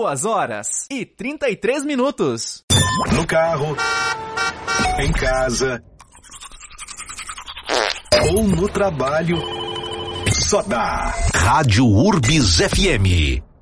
2h33. No carro, em casa ou no trabalho, só dá Rádio Urbis FM.